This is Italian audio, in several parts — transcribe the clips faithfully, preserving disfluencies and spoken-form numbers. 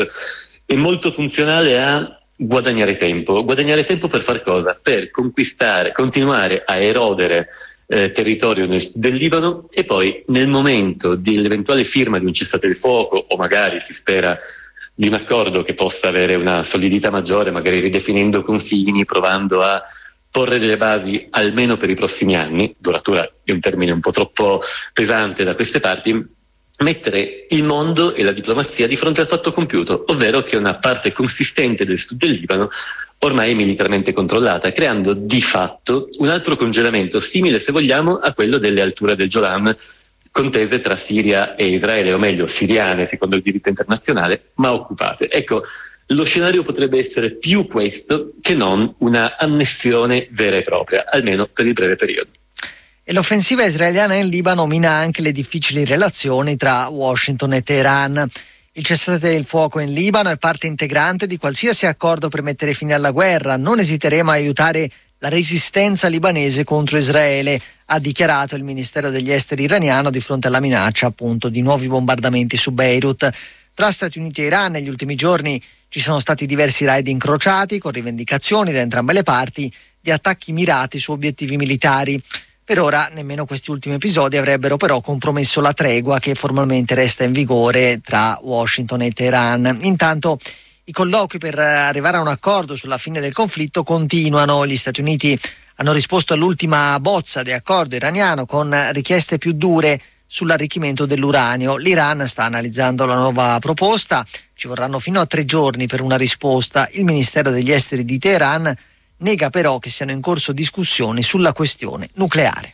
è molto funzionale a guadagnare tempo. Guadagnare tempo per far cosa? Per conquistare, continuare a erodere eh, territorio nel sud del Libano e poi nel momento dell'eventuale firma di un cessate il fuoco o magari si spera di un accordo che possa avere una solidità maggiore, magari ridefinendo confini, provando a porre delle basi almeno per i prossimi anni, duratura è un termine un po' troppo pesante da queste parti, mettere il mondo e la diplomazia di fronte al fatto compiuto, ovvero che una parte consistente del sud del Libano ormai è militarmente controllata, creando di fatto un altro congelamento simile, se vogliamo, a quello delle alture del Golan, contese tra Siria e Israele, o meglio siriane secondo il diritto internazionale, ma occupate. Ecco, lo scenario potrebbe essere più questo che non una annessione vera e propria, almeno per il breve periodo. E l'offensiva israeliana in Libano mina anche le difficili relazioni tra Washington e Teheran. Il cessate il fuoco in Libano è parte integrante di qualsiasi accordo per mettere fine alla guerra. Non esiteremo a aiutare la resistenza libanese contro Israele, ha dichiarato il Ministero degli Esteri iraniano di fronte alla minaccia appunto di nuovi bombardamenti su Beirut. Tra Stati Uniti e Iran negli ultimi giorni ci sono stati diversi raid incrociati con rivendicazioni da entrambe le parti di attacchi mirati su obiettivi militari. Per ora nemmeno questi ultimi episodi avrebbero però compromesso la tregua che formalmente resta in vigore tra Washington e Teheran. Intanto i colloqui per arrivare a un accordo sulla fine del conflitto continuano. Gli Stati Uniti hanno risposto all'ultima bozza di accordo iraniano con richieste più dure sull'arricchimento dell'uranio. L'Iran sta analizzando la nuova proposta, ci vorranno fino a tre giorni per una risposta. Il Ministero degli Esteri di Teheran nega però che siano in corso discussioni sulla questione nucleare.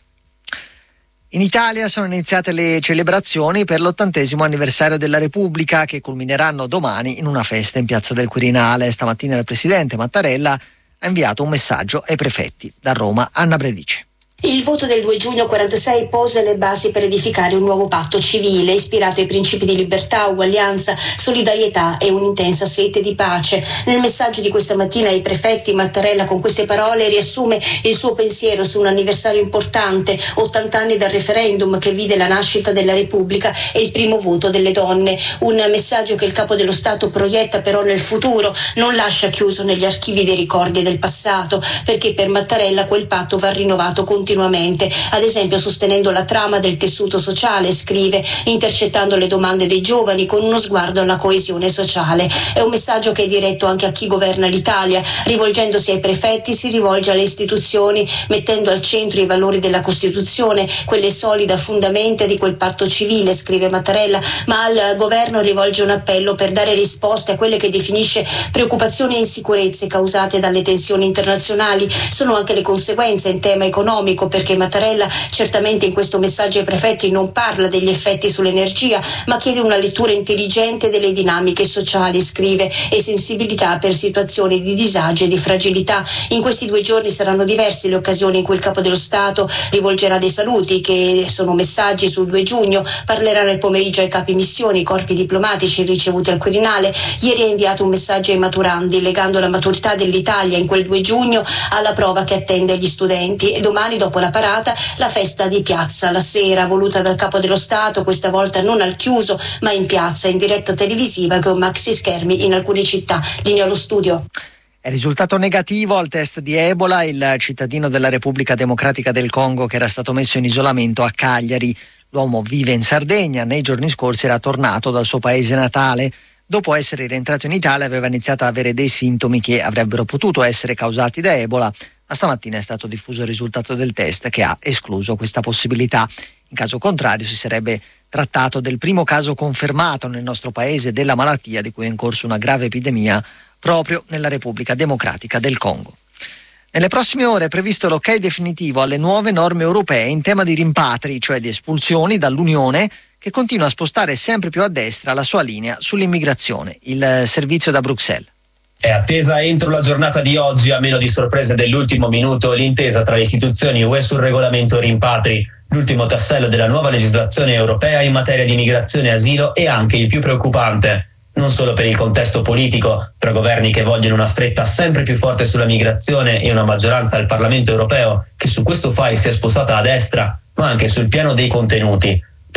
In Italia sono iniziate le celebrazioni per l'ottantesimo anniversario della Repubblica che culmineranno domani in una festa in Piazza del Quirinale. Stamattina il presidente Mattarella ha inviato un messaggio ai prefetti. Da Roma, Anna Bredice. Il voto del due giugno quarantasei pose le basi per edificare un nuovo patto civile ispirato ai principi di libertà, uguaglianza, solidarietà e un'intensa sete di pace. Nel messaggio di questa mattina ai prefetti, Mattarella con queste parole riassume il suo pensiero su un anniversario importante, ottanta anni dal referendum che vide la nascita della Repubblica e il primo voto delle donne. Un messaggio che il Capo dello Stato proietta però nel futuro, non lascia chiuso negli archivi dei ricordi del passato, perché per Mattarella quel patto va rinnovato continuamente. Continuamente, ad esempio sostenendo la trama del tessuto sociale, scrive, intercettando le domande dei giovani con uno sguardo alla coesione sociale. È un messaggio che è diretto anche a chi governa l'Italia, rivolgendosi ai prefetti si rivolge alle istituzioni, mettendo al centro i valori della Costituzione, quelle solide fondamenta di quel patto civile, scrive Mattarella, ma al governo rivolge un appello per dare risposte a quelle che definisce preoccupazioni e insicurezze causate dalle tensioni internazionali. Sono anche le conseguenze in tema economico, perché Mattarella certamente in questo messaggio ai prefetti non parla degli effetti sull'energia, ma chiede una lettura intelligente delle dinamiche sociali, scrive, e sensibilità per situazioni di disagio e di fragilità. In questi due giorni saranno diverse le occasioni in cui il Capo dello Stato rivolgerà dei saluti, che sono messaggi sul due giugno, parlerà nel pomeriggio ai capi missioni, corpi diplomatici ricevuti al Quirinale. Ieri ha inviato un messaggio ai maturandi, legando la maturità dell'Italia in quel due giugno alla prova che attende gli studenti, e domani, dopo la parata, la festa di piazza la sera, voluta dal Capo dello Stato, questa volta non al chiuso ma in piazza, in diretta televisiva con maxi schermi in alcune città. Linea allo studio. È risultato negativo al test di Ebola il cittadino della Repubblica Democratica del Congo che era stato messo in isolamento a Cagliari. L'uomo vive in Sardegna, nei giorni scorsi era tornato dal suo paese natale. Dopo essere rientrato in Italia aveva iniziato a avere dei sintomi che avrebbero potuto essere causati da Ebola, ma stamattina è stato diffuso il risultato del test che ha escluso questa possibilità. In caso contrario si sarebbe trattato del primo caso confermato nel nostro paese della malattia, di cui è in corso una grave epidemia proprio nella Repubblica Democratica del Congo. Nelle prossime ore è previsto l'ok definitivo alle nuove norme europee in tema di rimpatri, cioè di espulsioni dall'Unione, che continua a spostare sempre più a destra la sua linea sull'immigrazione. Il servizio da Bruxelles. È attesa entro la giornata di oggi, a meno di sorprese dell'ultimo minuto, l'intesa tra le istituzioni U E sul regolamento rimpatri, l'ultimo tassello della nuova legislazione europea in materia di migrazione e asilo, e anche il più preoccupante. Non solo per il contesto politico, tra governi che vogliono una stretta sempre più forte sulla migrazione e una maggioranza al Parlamento europeo che su questo file si è spostata a destra, ma anche sul piano dei contenuti.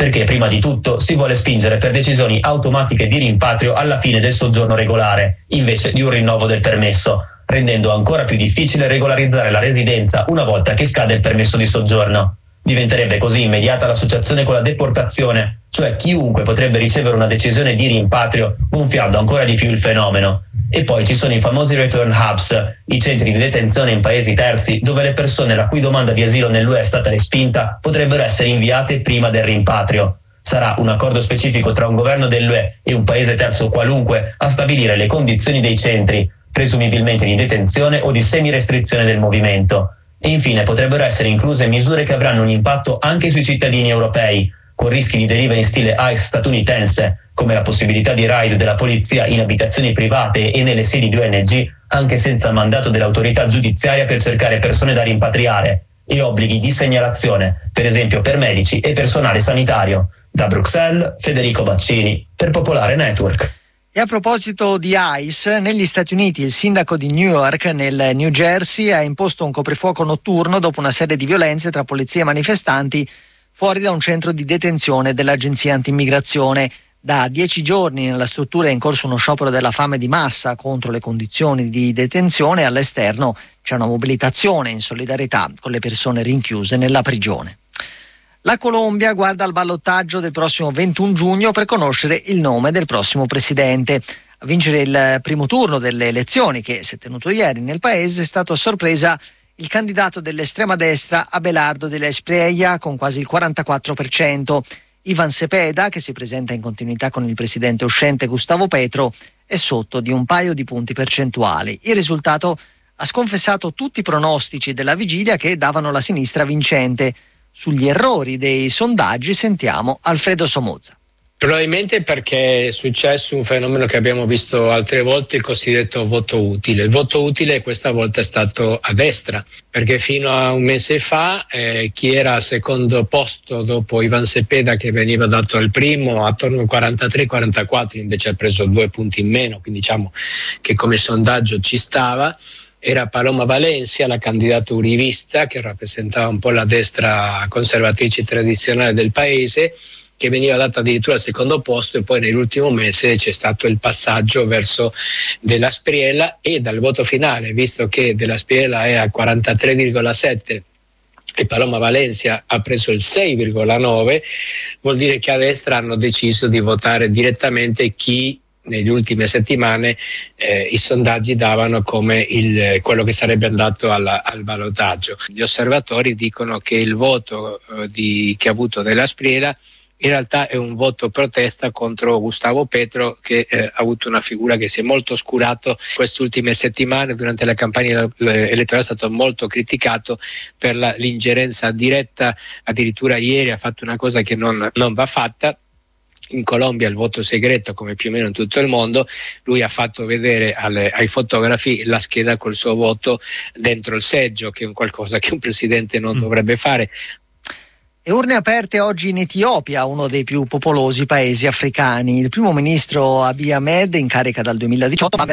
perché prima di tutto si vuole spingere per decisioni automatiche di rimpatrio alla fine del soggiorno regolare, invece di un rinnovo del permesso, rendendo ancora più difficile regolarizzare la residenza una volta che scade il permesso di soggiorno. Diventerebbe così immediata l'associazione con la deportazione, cioè chiunque potrebbe ricevere una decisione di rimpatrio, gonfiando ancora di più il fenomeno. E poi ci sono i famosi return hubs, i centri di detenzione in paesi terzi dove le persone la cui domanda di asilo nell'U E è stata respinta potrebbero essere inviate prima del rimpatrio. Sarà un accordo specifico tra un governo dell'U E e un paese terzo qualunque a stabilire le condizioni dei centri, presumibilmente di detenzione o di semi-restrizione del movimento. E infine potrebbero essere incluse misure che avranno un impatto anche sui cittadini europei, con rischi di deriva in stile I C E statunitense, come la possibilità di raid della polizia in abitazioni private e nelle sedi di O N G, anche senza mandato dell'autorità giudiziaria per cercare persone da rimpatriare, e obblighi di segnalazione, per esempio per medici e personale sanitario. Da Bruxelles, Federico Baccini, per Popolare Network. E a proposito di I C E, negli Stati Uniti il sindaco di Newark, nel New Jersey, ha imposto un coprifuoco notturno dopo una serie di violenze tra polizia e manifestanti fuori da un centro di detenzione dell'agenzia anti-immigrazione. Da dieci giorni nella struttura è in corso uno sciopero della fame di massa contro le condizioni di detenzione. All'esterno c'è una mobilitazione in solidarietà con le persone rinchiuse nella prigione. La Colombia guarda al ballottaggio del prossimo ventuno giugno per conoscere il nome del prossimo presidente. A vincere il primo turno delle elezioni, che si è tenuto ieri nel paese, è stato a sorpresa il candidato dell'estrema destra Abelardo de la Espriella con quasi il quarantaquattro per cento. Ivan Cepeda, che si presenta in continuità con il presidente uscente Gustavo Petro, è sotto di un paio di punti percentuali. Il risultato ha sconfessato tutti i pronostici della vigilia che davano la sinistra vincente. Sugli errori dei sondaggi sentiamo Alfredo Somoza. Probabilmente perché è successo un fenomeno che abbiamo visto altre volte, il cosiddetto voto utile. Il voto utile questa volta è stato a destra, perché fino a un mese fa eh, chi era al secondo posto dopo Ivan Cepeda, che veniva dato al primo, attorno al quarantatré quarantaquattro, invece ha preso due punti in meno, quindi diciamo che come sondaggio ci stava. Era Paloma Valencia, la candidata uribista, che rappresentava un po' la destra conservatrice tradizionale del paese, che veniva data addirittura al secondo posto, e poi nell'ultimo mese c'è stato il passaggio verso De la Espriella, e dal voto finale, visto che De la Espriella è al quarantatré virgola sette e Paloma Valencia ha preso il sei virgola nove, vuol dire che a destra hanno deciso di votare direttamente chi negli ultime settimane eh, i sondaggi davano come il, quello che sarebbe andato alla, al ballottaggio. Gli osservatori dicono che il voto eh, di, che ha avuto De la Espriella in realtà è un voto protesta contro Gustavo Petro, che eh, ha avuto una figura che si è molto oscurato queste ultime settimane. Durante la campagna elettorale è stato molto criticato per la, l'ingerenza diretta, addirittura ieri ha fatto una cosa che non, non va fatta. In Colombia il voto segreto, come più o meno in tutto il mondo, lui ha fatto vedere alle, ai fotografi la scheda col suo voto dentro il seggio, che è un qualcosa che un presidente non mm. dovrebbe fare. E urne aperte oggi in Etiopia, uno dei più popolosi paesi africani. Il primo ministro Abiy Ahmed, in carica dal duemiladiciotto,